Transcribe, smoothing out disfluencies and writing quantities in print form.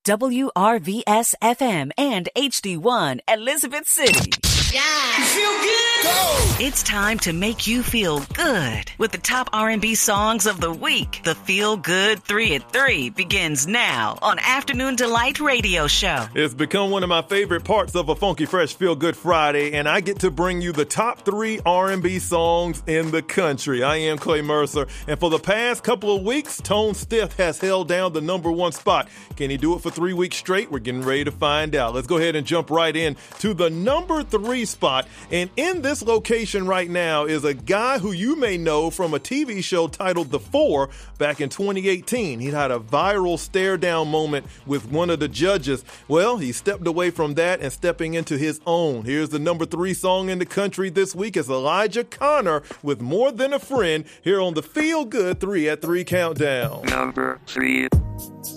WRVS FM and HD1 Elizabeth City. Yeah. You feel good? Go! It's time to make you feel good with the top R&B songs of the week. The Feel Good 3 at 3 begins now on Afternoon Delight Radio Show. It's become one of my favorite parts of a Funky Fresh Feel Good Friday, and I get to bring you the top 3 R&B songs in the country. I am Clay Mercer, and for the past couple of weeks, Tone Stith has held down the number 1 spot. Can he do it for 3 weeks straight? We're getting ready to find out. Let's go ahead and jump right in to the number 3 spot. And in this location right now is a guy who you may know from a TV show titled The Four back in 2018. He had a viral stare down moment with one of the judges. Well, he stepped away from that and stepping into his own. Here's the number 3 song in the country this week. It's Elijah Connor with More Than a Friend here on the Feel Good 3 at 3 countdown. Number 3.